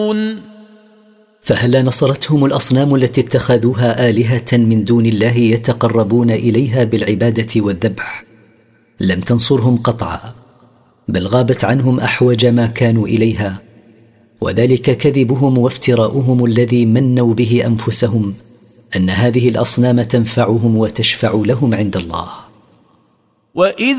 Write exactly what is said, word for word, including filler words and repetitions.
فهل نصرتهم الأصنام التي اتخذوها آلهة من دون الله يتقربون إليها بالعبادة والذبح؟ لم تنصرهم قطعا، بل غابت عنهم أحوج ما كانوا إليها، وذلك كذبهم وافتراؤهم الذي منوا به أنفسهم أن هذه الأصنام تنفعهم وتشفع لهم عند الله. وإذ